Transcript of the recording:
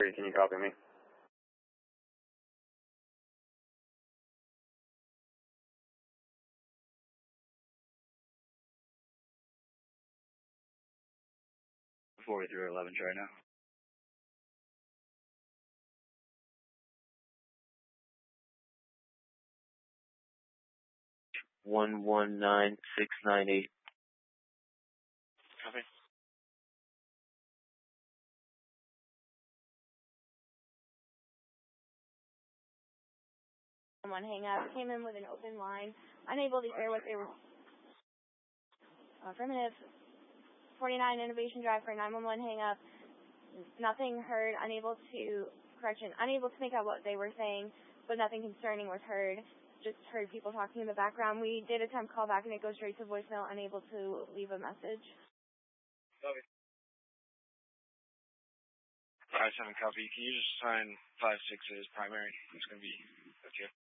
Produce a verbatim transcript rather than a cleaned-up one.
Can you copy me? forty-three eleven right now. One one nine six nine eight. Copy. One hang up, came in with an open line, unable to hear what they were. Affirmative. forty-nine Innovation Drive for nine one one hang up. Nothing heard, unable to, correction, unable to make out what they were saying, but nothing concerning was heard. Just heard people talking in the background. We did attempt call back and it goes straight to voicemail, unable to leave a message. Copy. five seven copy. Can you just sign five six as primary? It's going to be okay.